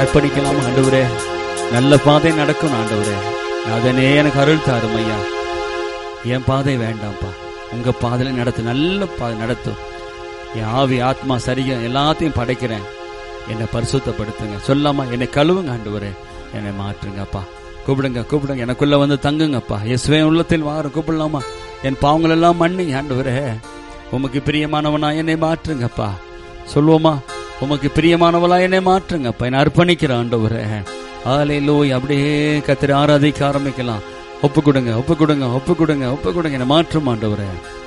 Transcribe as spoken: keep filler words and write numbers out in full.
அர்ப்பணிக்கலாம். ஆண்டவரே, நல்ல பாதை நடக்கும் ஆண்டவரே. அதனே எனக்கு அருள் தாரும் ஐயா. என் பாதை வேண்டாம்ப்பா, உங்க பாதையில நடத்து, நல்ல பாதை நடத்தும். என் ஆவி ஆத்மா சரீரம் எல்லாத்தையும் படைக்கிறேன், என்னை பரிசுத்தப்படுத்துங்க. சொல்லாமா, என்னை கழுவுங்க ஆண்டவரே, என்னை மாற்றுங்கப்பா. கூப்பிடுங்க கூப்பிடுங்க, எனக்குள்ள வந்து தங்குங்கப்பா. இயேசுவே உள்ளத்தில் வாரும், கூப்பிடலாமா? என் பாவங்கள் எல்லாம் மன்னிங்க ஆண்டவரே, உமக்கு பிரியமானவனா என்னை மாற்றுங்கப்பா. சொல்லுவோமா? உமக்கு பிரியமானவளா என்னை மாற்றுங்கப்பா, என்னை அர்ப்பணிக்கிற ஆண்டவரே. ஹல்லேலூயா. அப்படியே கர்த்தரை ஆராதிக்க ஆரம்பிக்கலாம். ஒப்பு கொடுங்க ஒப்பு கொடுங்க ஒப்பு கொடுங்க ஒப்பு கொடுங்க, என்னை மாற்றும் ஆண்டவரே.